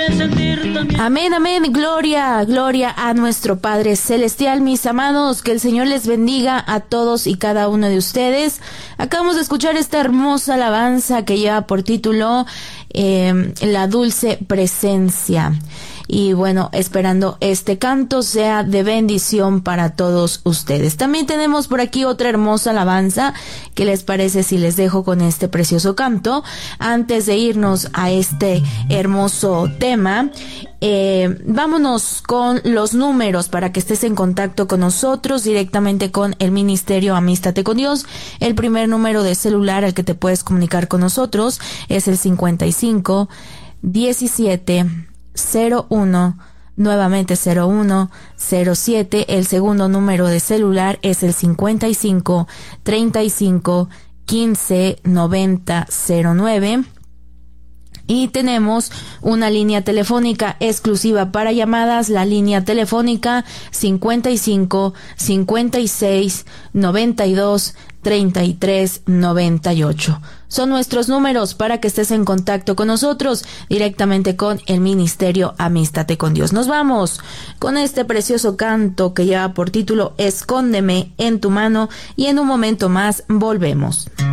Amén, amén, gloria, gloria a nuestro Padre Celestial, mis amados, que el Señor les bendiga a todos y cada uno de ustedes. Acabamos de escuchar esta hermosa alabanza que lleva por título La Dulce Presencia. Y bueno, esperando este canto sea de bendición para todos ustedes. También tenemos por aquí otra hermosa alabanza. ¿Qué les parece si les dejo con este precioso canto? Antes de irnos a este hermoso tema, vámonos con los números para que estés en contacto con nosotros directamente con el Ministerio Amístate con Dios. El primer número de celular al que te puedes comunicar con nosotros es el 55 17 01, nuevamente 01 07. El segundo número de celular es el 55 35 15 90 09. Y tenemos una línea telefónica exclusiva para llamadas, la línea telefónica 55 56 92 33 98. Son nuestros números para que estés en contacto con nosotros directamente con el Ministerio Amístate con Dios. Nos vamos con este precioso canto que lleva por título Escóndeme en tu mano, y en un momento más volvemos.